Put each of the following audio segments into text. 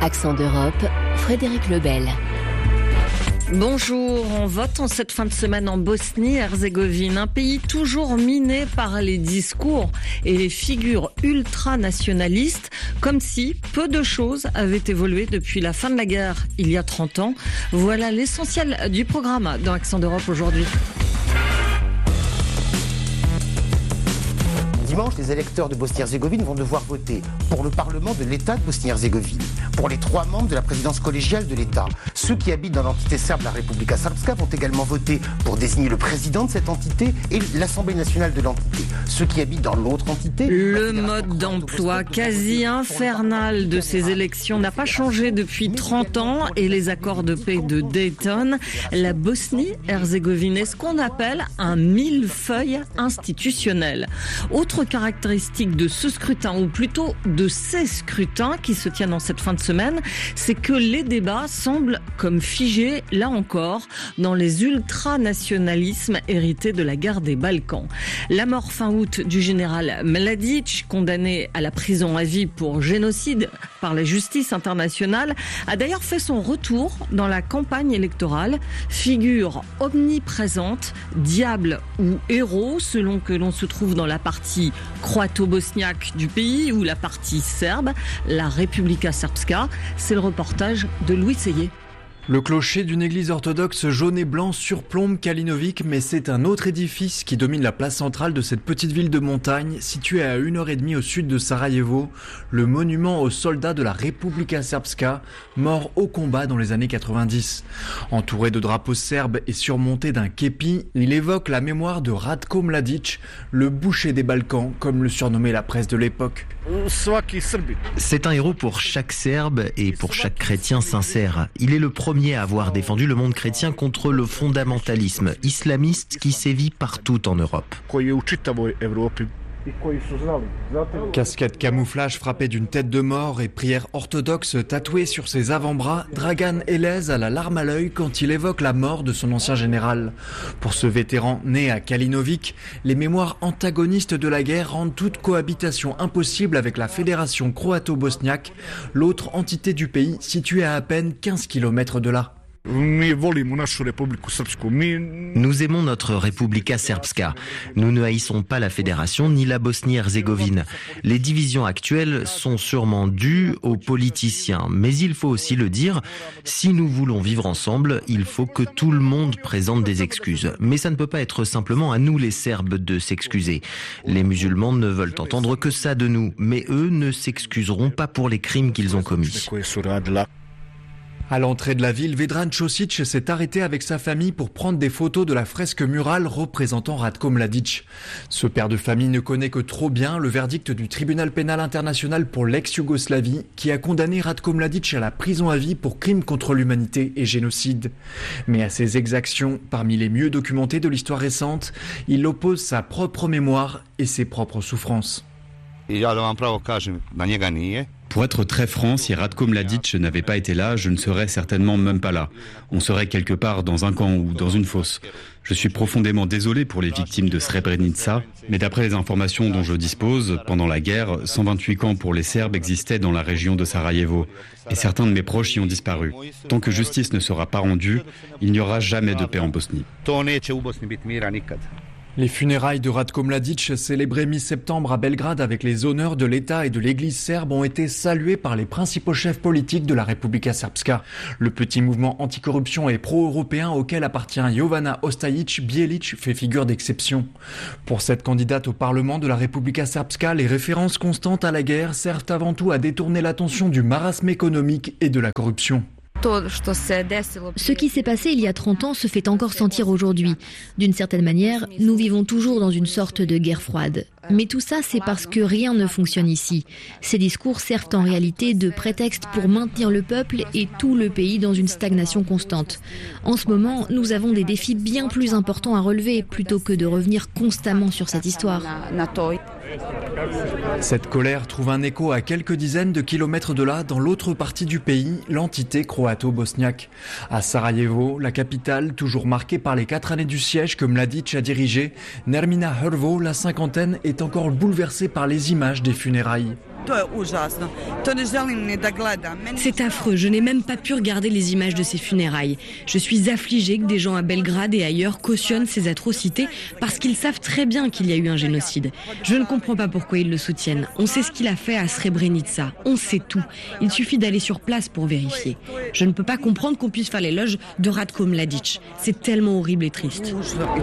Accent d'Europe, Frédéric Lebel. Bonjour, on vote en cette fin de semaine en Bosnie-Herzégovine, un pays toujours miné par les discours et les figures ultranationalistes, comme si peu de choses avaient évolué depuis la fin de la guerre il y a 30 ans. Voilà l'essentiel du programme dans Accent d'Europe aujourd'hui. Dimanche, les électeurs de Bosnie-Herzégovine vont devoir voter pour le Parlement de l'État de Bosnie-Herzégovine, pour les 3 membres de la présidence collégiale de l'État. Ceux qui habitent dans l'entité serbe, la Republika Srpska, vont également voter pour désigner le président de cette entité et l'Assemblée nationale de l'entité. Ceux qui habitent dans l'autre entité... Le mode d'emploi quasi infernal de ces élections n'a pas changé depuis 30 ans et les accords de paix de Dayton. La Bosnie-Herzégovine est ce qu'on appelle un millefeuille institutionnel. Autre caractéristique de ce scrutin, ou plutôt de ces scrutins qui se tiennent en cette fin de semaine, c'est que les débats semblent comme figés, là encore, dans les ultranationalismes hérités de la guerre des Balkans. La mort fin août du général Mladic, condamné à la prison à vie pour génocide par la justice internationale, a d'ailleurs fait son retour dans la campagne électorale. Figure omniprésente, diable ou héros, selon que l'on se trouve dans la partie croato-bosniaque du pays ou la partie serbe, la Republika Srpska. C'est le reportage de Louis Seyé. Le clocher d'une église orthodoxe jaune et blanc surplombe Kalinovic, mais c'est un autre édifice qui domine la place centrale de cette petite ville de montagne, située à 1h30 au sud de Sarajevo, le monument aux soldats de la Republika Srpska, morts au combat dans les années 90. Entouré de drapeaux serbes et surmonté d'un képi, il évoque la mémoire de Ratko Mladic, le boucher des Balkans, comme le surnommait la presse de l'époque. C'est un héros pour chaque Serbe et pour chaque chrétien sincère. Il est le premier à avoir défendu le monde chrétien contre le fondamentalisme islamiste qui sévit partout en Europe. Casquette camouflage frappée d'une tête de mort et prière orthodoxe tatouée sur ses avant-bras, Dragan Elez a la larme à l'œil quand il évoque la mort de son ancien général. Pour ce vétéran né à Kalinovic, les mémoires antagonistes de la guerre rendent toute cohabitation impossible avec la fédération croato-bosniaque, l'autre entité du pays située à peine 15 km de là. Nous aimons notre Republika Srpska. Nous ne haïssons pas la fédération ni la Bosnie-Herzégovine. Les divisions actuelles sont sûrement dues aux politiciens. Mais il faut aussi le dire, si nous voulons vivre ensemble, il faut que tout le monde présente des excuses. Mais ça ne peut pas être simplement à nous les Serbes de s'excuser. Les musulmans ne veulent entendre que ça de nous. Mais eux ne s'excuseront pas pour les crimes qu'ils ont commis. À l'entrée de la ville, Vedran Ćosić s'est arrêté avec sa famille pour prendre des photos de la fresque murale représentant Ratko Mladic. Ce père de famille ne connaît que trop bien le verdict du tribunal pénal international pour l'ex-Yougoslavie qui a condamné Ratko Mladic à la prison à vie pour crimes contre l'humanité et génocide. Mais à ces exactions, parmi les mieux documentées de l'histoire récente, il oppose sa propre mémoire et ses propres souffrances. Pour être très franc, si Ratko Mladic n'avait pas été là, je ne serais certainement même pas là. On serait quelque part dans un camp ou dans une fosse. Je suis profondément désolé pour les victimes de Srebrenica, mais d'après les informations dont je dispose, pendant la guerre, 128 camps pour les Serbes existaient dans la région de Sarajevo, et certains de mes proches y ont disparu. Tant que justice ne sera pas rendue, il n'y aura jamais de paix en Bosnie. Les funérailles de Ratko Mladic, célébrées mi-septembre à Belgrade avec les honneurs de l'État et de l'Église serbe, ont été saluées par les principaux chefs politiques de la Republika Srpska. Le petit mouvement anticorruption et pro-européen auquel appartient Jovana Ostajić-Bjelić fait figure d'exception. Pour cette candidate au Parlement de la Republika Srpska, les références constantes à la guerre servent avant tout à détourner l'attention du marasme économique et de la corruption. Ce qui s'est passé il y a 30 ans se fait encore sentir aujourd'hui. D'une certaine manière, nous vivons toujours dans une sorte de guerre froide. Mais tout ça, c'est parce que rien ne fonctionne ici. Ces discours servent en réalité de prétexte pour maintenir le peuple et tout le pays dans une stagnation constante. En ce moment, nous avons des défis bien plus importants à relever plutôt que de revenir constamment sur cette histoire. Cette colère trouve un écho à quelques dizaines de kilomètres de là, dans l'autre partie du pays, l'entité croato-bosniaque. À Sarajevo, la capitale, toujours marquée par les 4 années du siège que Mladic a dirigé, Nermina Hrvo, la cinquantaine, est encore bouleversée par les images des funérailles. C'est affreux, je n'ai même pas pu regarder les images de ces funérailles. Je suis affligée que des gens à Belgrade et ailleurs cautionnent ces atrocités parce qu'ils savent très bien qu'il y a eu un génocide. Je ne comprends pas pourquoi ils le soutiennent. On sait ce qu'il a fait à Srebrenica, on sait tout. Il suffit d'aller sur place pour vérifier. Je ne peux pas comprendre qu'on puisse faire l'éloge de Ratko Mladic. C'est tellement horrible et triste.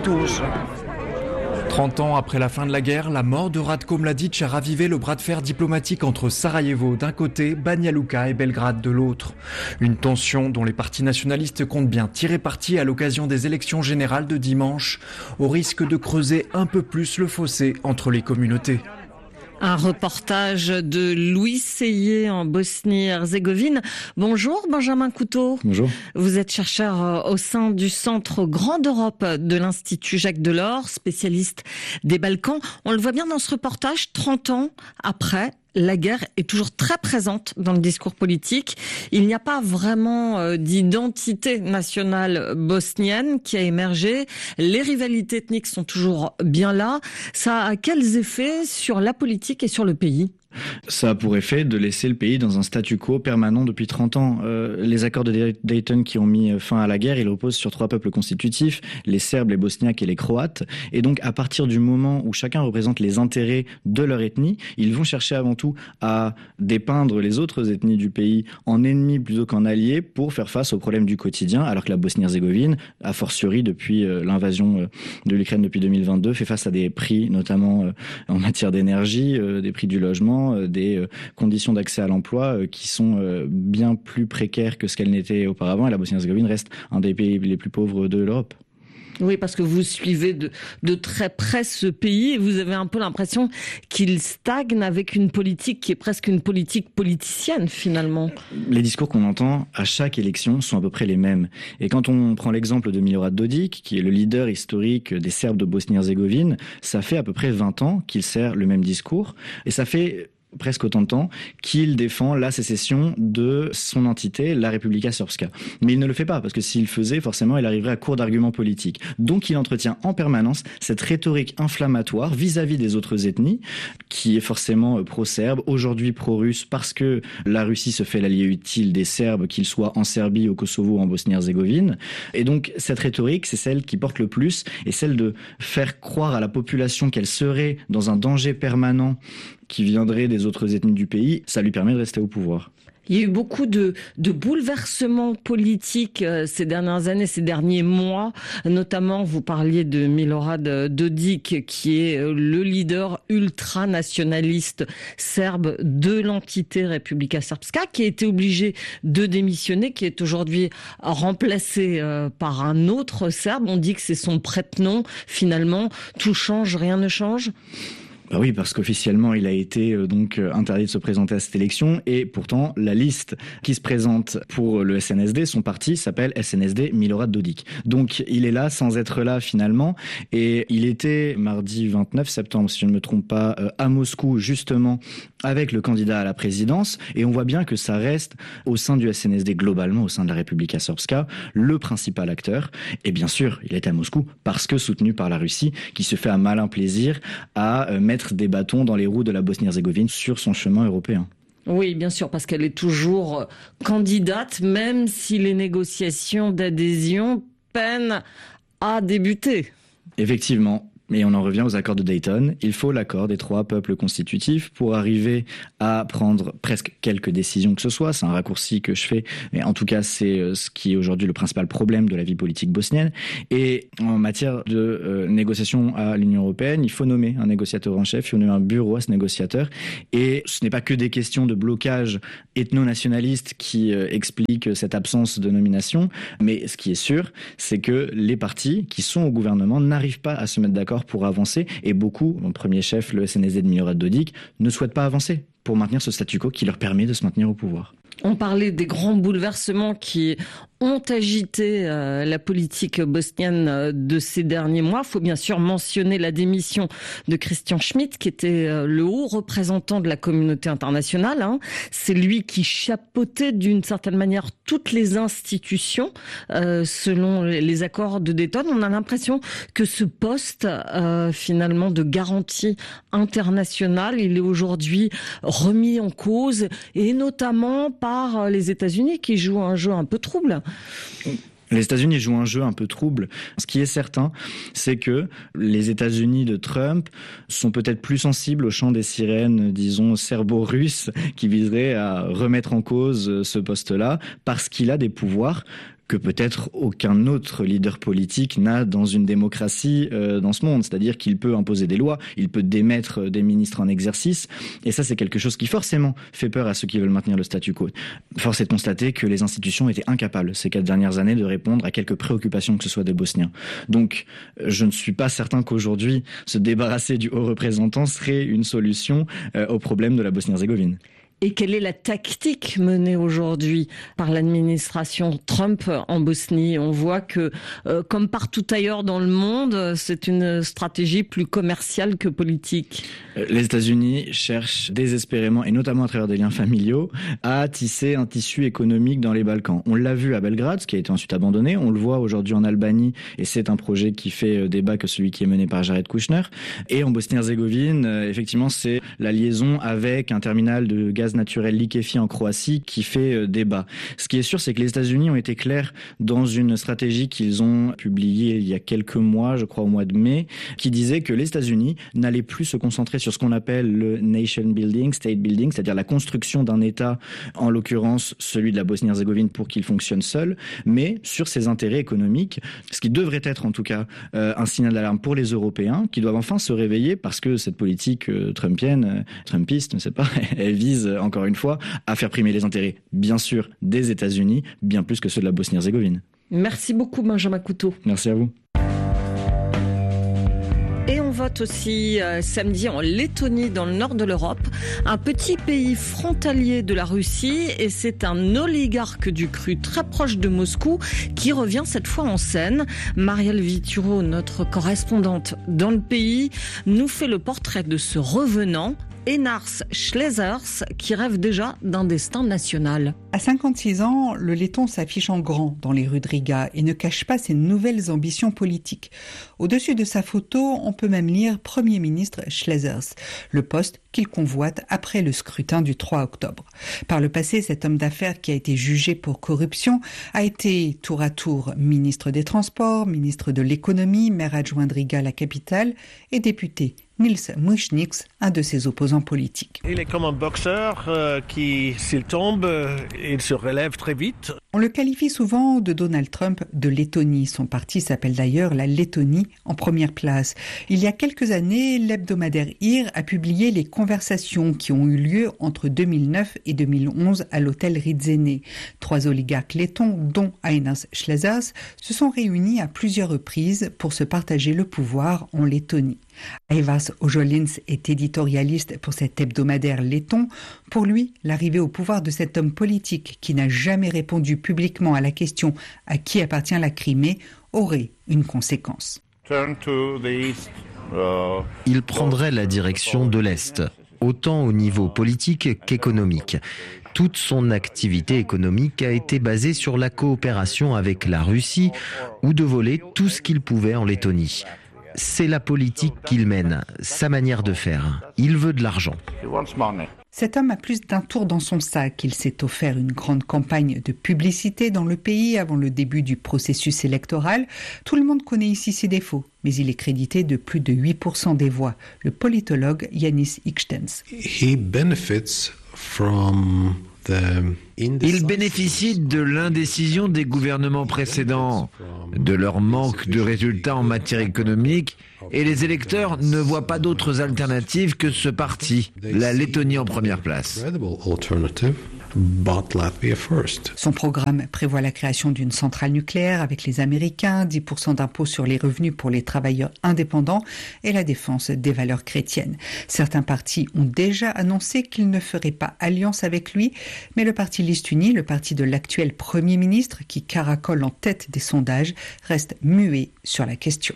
30 ans après la fin de la guerre, la mort de Ratko Mladic a ravivé le bras de fer diplomatique entre Sarajevo d'un côté, Banja Luka et Belgrade de l'autre. Une tension dont les partis nationalistes comptent bien tirer parti à l'occasion des élections générales de dimanche, au risque de creuser un peu plus le fossé entre les communautés. Un reportage de Louis Seyé en Bosnie-Herzégovine. Bonjour Benjamin Couteau. Bonjour. Vous êtes chercheur au sein du Centre Grande Europe de l'Institut Jacques Delors, spécialiste des Balkans. On le voit bien dans ce reportage, 30 ans après, la guerre est toujours très présente dans le discours politique. Il n'y a pas vraiment d'identité nationale bosnienne qui a émergé. Les rivalités ethniques sont toujours bien là. Ça a quels effets sur la politique et sur le pays ? Ça a pour effet de laisser le pays dans un statu quo permanent depuis 30 ans. Les accords de Dayton qui ont mis fin à la guerre, ils reposent sur 3 peuples constitutifs, les Serbes, les Bosniaques et les Croates. Et donc, à partir du moment où chacun représente les intérêts de leur ethnie, ils vont chercher avant tout à dépeindre les autres ethnies du pays en ennemis plutôt qu'en alliés pour faire face aux problèmes du quotidien, alors que la Bosnie-Herzégovine, a fortiori depuis l'invasion de l'Ukraine depuis 2022, fait face à des prix, notamment en matière d'énergie, des prix du logement, des conditions d'accès à l'emploi qui sont bien plus précaires que ce qu'elles n'étaient auparavant. Et la Bosnie-Herzégovine reste un des pays les plus pauvres de l'Europe. Oui, parce que vous suivez de très près ce pays et vous avez un peu l'impression qu'il stagne avec une politique qui est presque une politique politicienne finalement. Les discours qu'on entend à chaque élection sont à peu près les mêmes. Et quand on prend l'exemple de Milorad Dodik, qui est le leader historique des Serbes de Bosnie-Herzégovine, ça fait à peu près 20 ans qu'il sert le même discours. Et ça fait presque autant de temps qu'il défend la sécession de son entité, la Republika Srpska. Mais il ne le fait pas, parce que s'il le faisait, forcément, il arriverait à court d'arguments politiques. Donc il entretient en permanence cette rhétorique inflammatoire vis-à-vis des autres ethnies, qui est forcément pro-serbe, aujourd'hui pro-russe, parce que la Russie se fait l'allié utile des Serbes, qu'ils soient en Serbie, au Kosovo ou en Bosnie-Herzégovine. Et donc cette rhétorique, c'est celle qui porte le plus, et celle de faire croire à la population qu'elle serait dans un danger permanent qui viendrait des autres ethnies du pays, ça lui permet de rester au pouvoir. Il y a eu beaucoup de bouleversements politiques ces dernières années, ces derniers mois. Notamment, vous parliez de Milorad Dodik, qui est le leader ultranationaliste serbe de l'entité Republika Srpska, qui a été obligé de démissionner, qui est aujourd'hui remplacé par un autre Serbe. On dit que c'est son prête-nom. Finalement, tout change, rien ne change. Bah oui, parce qu'officiellement, il a été donc interdit de se présenter à cette élection, et pourtant, la liste qui se présente pour le SNSD, son parti, s'appelle SNSD Milorad Dodik. Donc, il est là sans être là finalement, et il était mardi 29 septembre, si je ne me trompe pas, à Moscou, justement, avec le candidat à la présidence, et on voit bien que ça reste, au sein du SNSD, globalement, au sein de la Republika Srpska, le principal acteur. Et bien sûr, il est à Moscou parce que soutenu par la Russie, qui se fait un malin plaisir à mettre des bâtons dans les roues de la Bosnie-Herzégovine sur son chemin européen. Oui, bien sûr, parce qu'elle est toujours candidate, même si les négociations d'adhésion peinent à débuter. Effectivement. Et on en revient aux accords de Dayton. Il faut l'accord des 3 peuples constitutifs pour arriver à prendre presque quelques décisions que ce soit. C'est un raccourci que je fais, mais en tout cas, c'est ce qui est aujourd'hui le principal problème de la vie politique bosnienne. Et en matière de négociation à l'Union européenne, il faut nommer un négociateur en chef, il faut nommer un bureau à ce négociateur. Et ce n'est pas que des questions de blocage ethno-nationaliste qui expliquent cette absence de nomination, mais ce qui est sûr, c'est que les partis qui sont au gouvernement n'arrivent pas à se mettre d'accord pour avancer, et beaucoup, en premier chef le SNSD de Milorad Dodik, ne souhaitent pas avancer pour maintenir ce statu quo qui leur permet de se maintenir au pouvoir. On parlait des grands bouleversements qui ont agité la politique bosnienne de ces derniers mois. Il faut bien sûr mentionner la démission de Christian Schmidt, qui était le haut représentant de la communauté internationale. C'est lui qui chapeautait d'une certaine manière toutes les institutions selon les accords de Dayton. On a l'impression que ce poste finalement de garantie internationale, il est aujourd'hui remis en cause, et notamment par les États-Unis qui jouent un jeu un peu trouble. Les États-Unis jouent un jeu un peu trouble. Ce qui est certain, c'est que les États-Unis de Trump sont peut-être plus sensibles au chant des sirènes, disons, serbo-russes, qui viseraient à remettre en cause ce poste-là, parce qu'il a des pouvoirs que peut-être aucun autre leader politique n'a dans une démocratie dans ce monde. C'est-à-dire qu'il peut imposer des lois, il peut démettre des ministres en exercice, et ça c'est quelque chose qui forcément fait peur à ceux qui veulent maintenir le statu quo. Force est de constater que les institutions étaient incapables ces 4 dernières années de répondre à quelques préoccupations que ce soit des Bosniens. Donc je ne suis pas certain qu'aujourd'hui se débarrasser du haut représentant serait une solution au problème de la Bosnie-Herzégovine. Et quelle est la tactique menée aujourd'hui par l'administration Trump en Bosnie? On voit que, comme partout ailleurs dans le monde, c'est une stratégie plus commerciale que politique. Les États-Unis cherchent désespérément, et notamment à travers des liens familiaux, à tisser un tissu économique dans les Balkans. On l'a vu à Belgrade, ce qui a été ensuite abandonné. On le voit aujourd'hui en Albanie, et c'est un projet qui fait débat que celui qui est mené par Jared Kushner. Et en Bosnie-Herzégovine, effectivement, c'est la liaison avec un terminal de gaz naturel liquéfié en Croatie qui fait débat. Ce qui est sûr, c'est que les États-Unis ont été clairs dans une stratégie qu'ils ont publiée il y a quelques mois, je crois au mois de mai, qui disait que les États-Unis n'allaient plus se concentrer sur ce qu'on appelle le nation building, state building, c'est-à-dire la construction d'un État, en l'occurrence celui de la Bosnie-Herzégovine pour qu'il fonctionne seul, mais sur ses intérêts économiques, ce qui devrait être en tout cas un signal d'alarme pour les Européens qui doivent enfin se réveiller, parce que cette politique trumpiste, ne sais pas, elle vise encore une fois à faire primer les intérêts, bien sûr, des États-Unis, bien plus que ceux de la Bosnie-Herzégovine. Merci beaucoup, Benjamin Couteau. Merci à vous. Et on vote aussi samedi en Lettonie, dans le nord de l'Europe, un petit pays frontalier de la Russie, et c'est un oligarque du cru très proche de Moscou qui revient cette fois en scène. Marielle Vituro, notre correspondante dans le pays, nous fait le portrait de ce revenant, Einars Šlēzers, qui rêve déjà d'un destin national. À 56 ans, le Letton s'affiche en grand dans les rues de Riga et ne cache pas ses nouvelles ambitions politiques. Au-dessus de sa photo, on peut même lire Premier ministre Šlēzers, le poste qu'il convoite après le scrutin du 3 octobre. Par le passé, cet homme d'affaires qui a été jugé pour corruption a été tour à tour ministre des Transports, ministre de l'Économie, maire adjoint de Riga, la capitale, et député. Nils Muižnieks, un de ses opposants politiques. Il est comme un boxeur qui, s'il tombe, il se relève très vite. On le qualifie souvent de Donald Trump de Lettonie. Son parti s'appelle d'ailleurs la Lettonie en première place. Il y a quelques années, l'hebdomadaire IR a publié les conversations qui ont eu lieu entre 2009 et 2011 à l'hôtel Ridzene. 3 oligarques lettons, dont Einars Šlēzers, se sont réunis à plusieurs reprises pour se partager le pouvoir en Lettonie. Aivas Ojolins est éditorialiste pour cet hebdomadaire letton. Pour lui, l'arrivée au pouvoir de cet homme politique qui n'a jamais répondu publiquement à la question « à qui appartient la Crimée ?» aurait une conséquence. Il prendrait la direction de l'Est, autant au niveau politique qu'économique. Toute son activité économique a été basée sur la coopération avec la Russie ou de voler tout ce qu'il pouvait en Lettonie. C'est la politique qu'il mène, sa manière de faire. Il veut de l'argent. Cet homme a plus d'un tour dans son sac. Il s'est offert une grande campagne de publicité dans le pays avant le début du processus électoral. Tout le monde connaît ici ses défauts, mais il est crédité de plus de 8% des voix. Le politologue Yanis Ikstens. Il bénéficie de l'indécision des gouvernements précédents, de leur manque de résultats en matière économique, et les électeurs ne voient pas d'autres alternatives que ce parti, la Lettonie en première place. Son programme prévoit la création d'une centrale nucléaire avec les Américains, 10% d'impôt sur les revenus pour les travailleurs indépendants et la défense des valeurs chrétiennes. Certains partis ont déjà annoncé qu'ils ne feraient pas alliance avec lui, mais le parti Liste Unie, le parti de l'actuel Premier ministre qui caracole en tête des sondages, reste muet sur la question.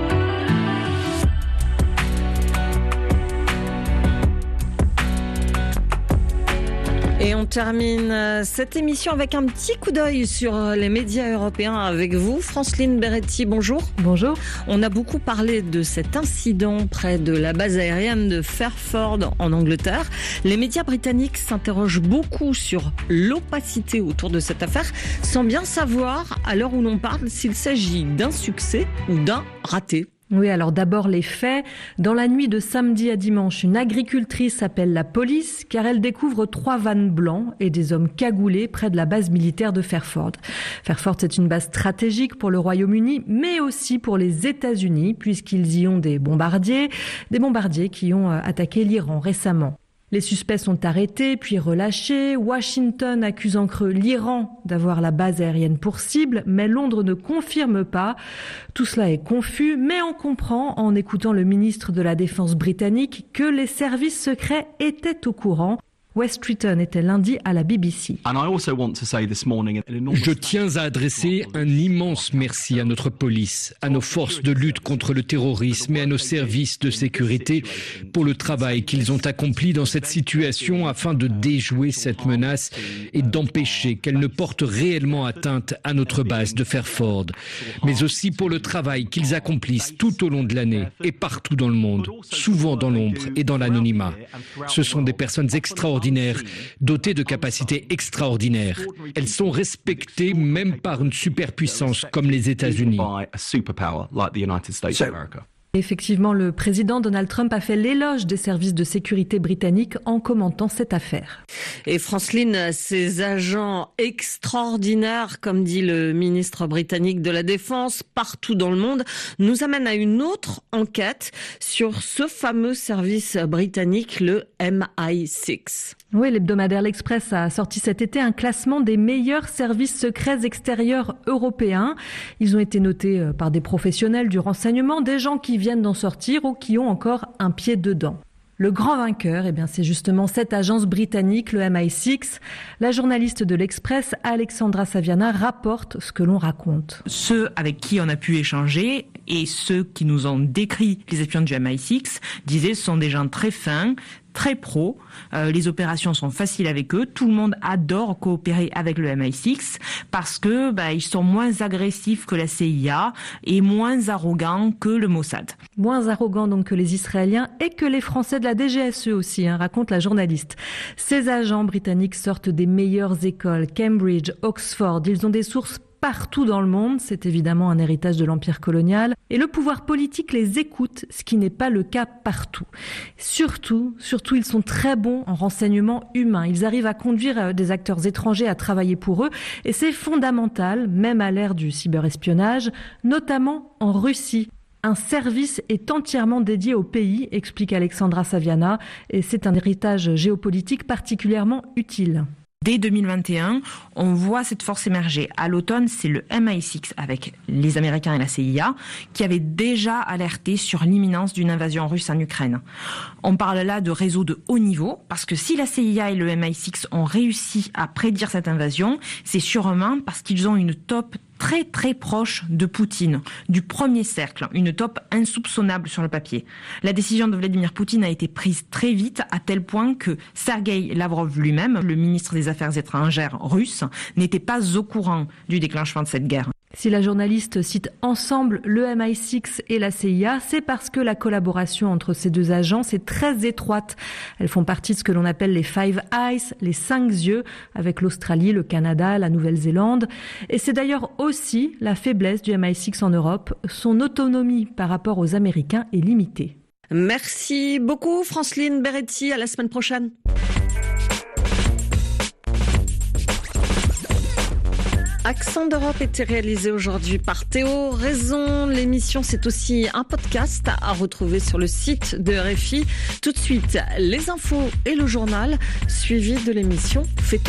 Et on termine cette émission avec un petit coup d'œil sur les médias européens avec vous. Franceline Beretti, bonjour. Bonjour. On a beaucoup parlé de cet incident près de la base aérienne de Fairford en Angleterre. Les médias britanniques s'interrogent beaucoup sur l'opacité autour de cette affaire, sans bien savoir, à l'heure où l'on parle, s'il s'agit d'un succès ou d'un raté. Oui, alors d'abord les faits. Dans la nuit de samedi à dimanche, une agricultrice appelle la police car elle découvre 3 vannes blancs et des hommes cagoulés près de la base militaire de Fairford. Fairford, c'est une base stratégique pour le Royaume-Uni, mais aussi pour les États-Unis, puisqu'ils y ont des bombardiers qui ont attaqué l'Iran récemment. Les suspects sont arrêtés, puis relâchés. Washington accuse en creux l'Iran d'avoir la base aérienne pour cible, mais Londres ne confirme pas. Tout cela est confus, mais on comprend en écoutant le ministre de la Défense britannique que les services secrets étaient au courant. Wes Streeton était lundi à la BBC. Je tiens à adresser un immense merci à notre police, à nos forces de lutte contre le terrorisme et à nos services de sécurité pour le travail qu'ils ont accompli dans cette situation afin de déjouer cette menace et d'empêcher qu'elle ne porte réellement atteinte à notre base de Fairford, mais aussi pour le travail qu'ils accomplissent tout au long de l'année et partout dans le monde, souvent dans l'ombre et dans l'anonymat. Ce sont des personnes extraordinaires, dotées de capacités extraordinaires. Elles sont respectées même par une superpuissance comme les États-Unis. Effectivement, le président Donald Trump a fait l'éloge des services de sécurité britanniques en commentant cette affaire. Et Franceline, ces agents extraordinaires, comme dit le ministre britannique de la Défense, partout dans le monde, nous amènent à une autre enquête sur ce fameux service britannique, le MI6. Oui, l'hebdomadaire L'Express a sorti cet été un classement des meilleurs services secrets extérieurs européens. Ils ont été notés par des professionnels du renseignement, des gens qui viennent d'en sortir ou qui ont encore un pied dedans. Le grand vainqueur, c'est justement cette agence britannique, le MI6. La journaliste de l'Express, Alexandra Saviana, rapporte ce que l'on raconte. Ceux avec qui on a pu échanger et ceux qui nous ont décrit les espions du MI6 disaient ce sont des gens très fins, très pros, les opérations sont faciles avec eux, tout le monde adore coopérer avec le MI6 parce que ils sont moins agressifs que la CIA et moins arrogants que le Mossad. Moins arrogants donc que les Israéliens et que les Français de la DGSE aussi, raconte la journaliste. Ces agents britanniques sortent des meilleures écoles, Cambridge, Oxford, ils ont des sources partout dans le monde, c'est évidemment un héritage de l'empire colonial, et le pouvoir politique les écoute, ce qui n'est pas le cas partout. Surtout, ils sont très bons en renseignement humain. Ils arrivent à conduire des acteurs étrangers à travailler pour eux, et c'est fondamental, même à l'ère du cyberespionnage, notamment en Russie. Un service est entièrement dédié au pays, explique Alexandra Saviana, et c'est un héritage géopolitique particulièrement utile. Dès 2021, on voit cette force émerger. À l'automne, c'est le MI6 avec les Américains et la CIA qui avaient déjà alerté sur l'imminence d'une invasion russe en Ukraine. On parle là de réseaux de haut niveau parce que si la CIA et le MI6 ont réussi à prédire cette invasion, c'est sûrement parce qu'ils ont une top très très proche de Poutine, du premier cercle, une top insoupçonnable sur le papier. La décision de Vladimir Poutine a été prise très vite à tel point que Sergueï Lavrov lui-même, le ministre des Affaires étrangères russe, n'était pas au courant du déclenchement de cette guerre. Si la journaliste cite ensemble le MI6 et la CIA, c'est parce que la collaboration entre ces deux agences est très étroite. Elles font partie de ce que l'on appelle les Five Eyes, les 5 yeux, avec l'Australie, le Canada, la Nouvelle-Zélande. Et c'est d'ailleurs aussi la faiblesse du MI6 en Europe. Son autonomie par rapport aux Américains est limitée. Merci beaucoup Franceline Beretti, à la semaine prochaine. Accent d'Europe était réalisé aujourd'hui par Théo Raison. L'émission, c'est aussi un podcast à retrouver sur le site de RFI. Tout de suite, les infos et le journal, suivi de l'émission Fait